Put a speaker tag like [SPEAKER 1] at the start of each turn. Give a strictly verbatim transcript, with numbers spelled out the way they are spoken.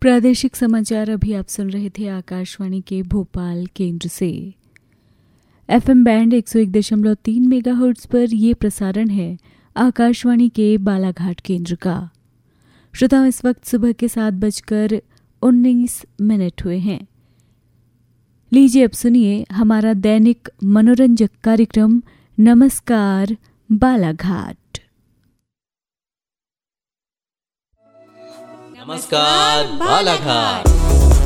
[SPEAKER 1] प्रादेशिक समाचार अभी आप सुन रहे थे आकाशवाणी के भोपाल केंद्र से। एफएम बैंड एक सौ एक दशमलव तीन मेगाहर्ट्ज पर यह प्रसारण है आकाशवाणी के बालाघाट केंद्र का। श्रोताओं, इस वक्त सुबह के सात बजकर उन्नीस मिनट हुए हैं। लीजिए अब सुनिए हमारा दैनिक मनोरंजक कार्यक्रम नमस्कार बालाघाट।
[SPEAKER 2] नमस्कार बालाघाट।